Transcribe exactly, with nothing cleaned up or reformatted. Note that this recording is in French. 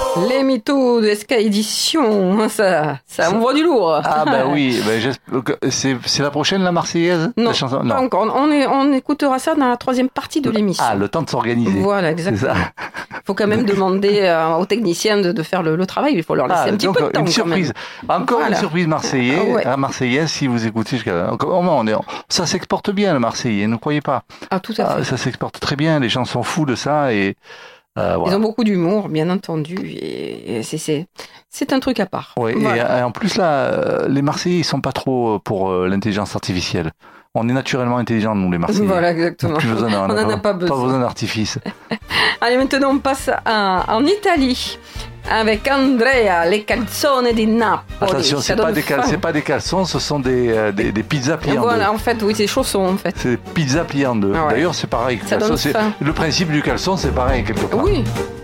Les mythos de S K Édition, ça, ça envoie du lourd. Ah bah oui, bah, c'est, c'est la prochaine, la Marseillaise, non, la chanson non, pas encore. On, est, on écoutera ça dans la troisième partie de l'émission. Ah, le temps de s'organiser. Voilà, exactement. Il faut quand même demander euh, aux techniciens de, de faire le, le travail. Il faut leur laisser ah, un petit peu de temps. Une surprise. Encore voilà. Une surprise Marseillais, ah, ouais. Marseillaise, si vous écoutez jusqu'à. On est, ça s'exporte bien le Marseillais, ne croyez pas. Ah, tout à fait. Ah, ça s'exporte très bien. Les gens sont fous de ça et. Euh, voilà. Ils ont beaucoup d'humour, bien entendu, et c'est, c'est, c'est un truc à part. Oui, voilà. Et en plus, là, les Marseillais, ils sont pas trop pour l'intelligence artificielle. On est naturellement intelligents, nous, les Marseillais. Voilà, exactement. Plus besoin, on n'en a pas besoin. Pas besoin d'artifice. Allez, maintenant, on passe à, en Italie. Avec Andrea, les calzone di Napoli. Attention, c'est pas, des cal- c'est pas des caleçons, ce sont des, euh, des, des pizzas pliées en voilà, deux. En fait, oui, c'est chaussons, en fait. C'est des pizzas pliées en deux. Ah ouais. D'ailleurs, c'est pareil. Que Ça caleçon, c'est, le principe du caleçon, c'est pareil, quelque part. Oui.